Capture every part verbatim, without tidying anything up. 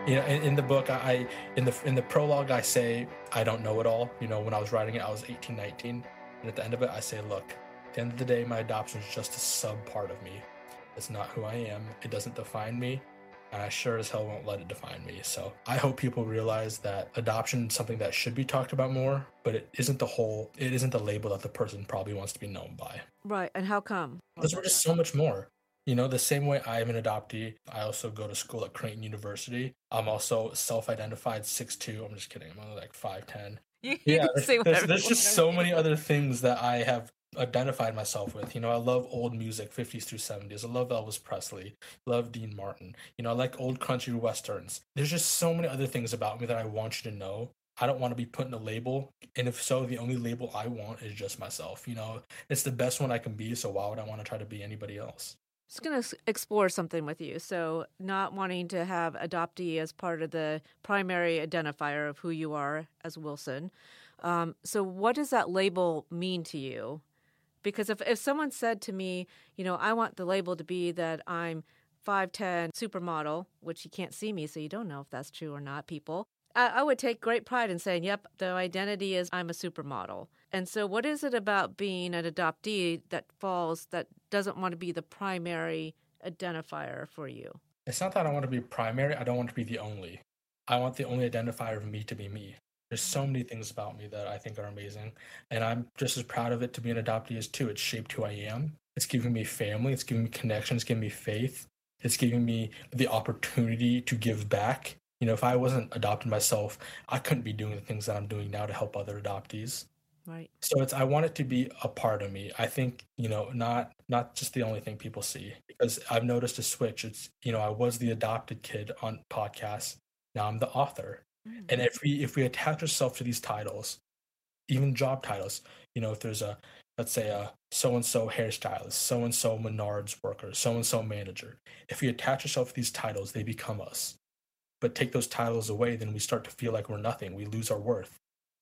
You know, in, in the book, I in the in the prologue, I say I don't know it all. You know, when I was writing it, I was eighteen, nineteen, and at the end of it, I say, look, at the end of the day, my adoption is just a sub part of me. It's not who I am. It doesn't define me, and I sure as hell won't let it define me. So I hope people realize that adoption is something that should be talked about more, but it isn't the whole. It isn't the label that the person probably wants to be known by. Right, and how come? Because we're just so much more. You know, the same way I am an adoptee, I also go to school at Creighton University. I'm also self-identified six two. I'm just kidding. I'm only like five ten. You, Yeah, you can there's, say there's, whatever there's you just want. so many other things that I have identified myself with. You know, I love old music, fifties through seventies. I love Elvis Presley. I love Dean Martin. You know, I like old country westerns. There's just so many other things about me that I want you to know. I don't want to be put in a label, and if so, the only label I want is just myself. You know, it's the best one I can be, so why would I want to try to be anybody else? Just going to explore something with you. So, not wanting to have adoptee as part of the primary identifier of who you are as Wilson. Um, so, what does that label mean to you? Because if, if someone said to me, you know, I want the label to be that I'm five ten supermodel, which you can't see me, so you don't know if that's true or not, people. I, I would take great pride in saying, yep, the identity is I'm a supermodel. And so what is it about being an adoptee that falls, that doesn't want to be the primary identifier for you? It's not that I want to be primary. I don't want to be the only. I want the only identifier of me to be me. There's so many things about me that I think are amazing. And I'm just as proud of it to be an adoptee as too. It's shaped who I am. It's giving me family. It's giving me connections. It's giving me faith. It's giving me the opportunity to give back. You know, if I wasn't adopted myself, I couldn't be doing the things that I'm doing now to help other adoptees. Right. So it's I want it to be a part of me. I think, you know, not not just the only thing people see. Because I've noticed a switch. It's, you know, I was the adopted kid on podcasts. Now I'm the author. Mm-hmm. And if we if we attach ourselves to these titles, even job titles, you know, if there's a, let's say a so-and-so hairstylist, so-and-so Menards worker, so-and-so manager, if we attach ourselves to these titles, they become us. But take those titles away, then we start to feel like we're nothing. We lose our worth.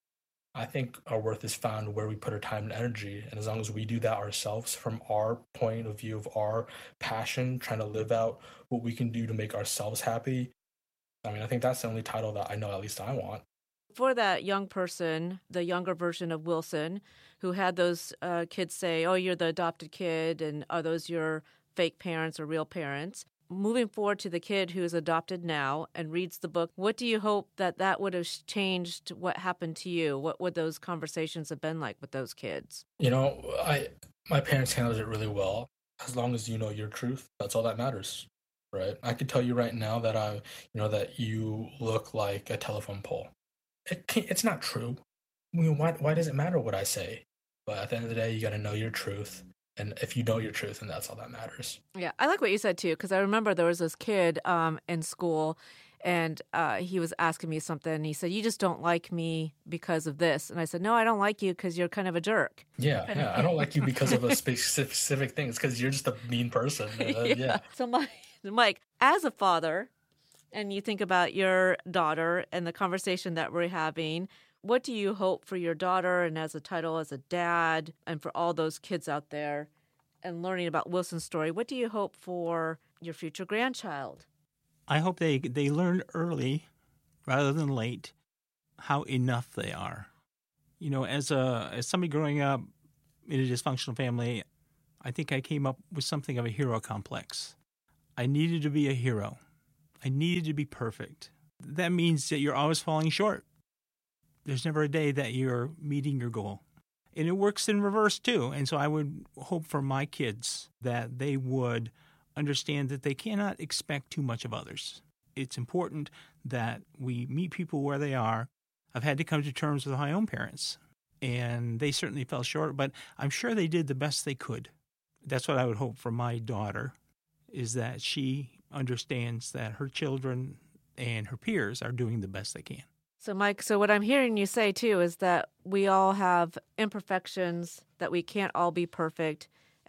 I think our worth is found where we put our time and energy. And as long as we do that ourselves from our point of view of our passion, trying to live out what we can do to make ourselves happy, I mean, I think that's the only title that I know at least I want. For that young person, the younger version of Wilson, who had those uh, kids say, oh, you're the adopted kid, and are those your fake parents or real parents? Moving forward to the kid who is adopted now and reads the book, what do you hope that that would have changed what happened to you? What would those conversations have been like with those kids? You know, I my parents handled it really well. As long as you know your truth, that's all that matters, right? I could tell you right now that I, you know, that you look like a telephone pole. It can't, it's not true. I mean, why why does it matter what I say? But at the end of the day, you got to know your truth. And if you know your truth, then that's all that matters. Yeah, I like what you said, too, because I remember there was this kid um, in school, and uh, he was asking me something, and he said, you just don't like me because of this. And I said, no, I don't like you because you're kind of a jerk. Yeah, yeah. I don't like you because of a specific thing. It's because you're just a mean person. Uh, yeah. yeah. So, Mike, Mike, as a father, and you think about your daughter and the conversation that we're having, what do you hope for your daughter and as a title as a dad and for all those kids out there and learning about Wilson's story? What do you hope for your future grandchild? I hope they they learn early rather than late how enough they are. You know, as a as somebody growing up in a dysfunctional family, I think I came up with something of a hero complex. I needed to be a hero. I needed to be perfect. That means that you're always falling short. There's never a day that you're meeting your goal. And it works in reverse, too. And so I would hope for my kids that they would understand that they cannot expect too much of others. It's important that we meet people where they are. I've had to come to terms with my own parents, and they certainly fell short, but I'm sure they did the best they could. That's what I would hope for my daughter, is that she understands that her children and her peers are doing the best they can. So, Mike, so what I'm hearing you say, too, is that we all have imperfections, that we can't all be perfect,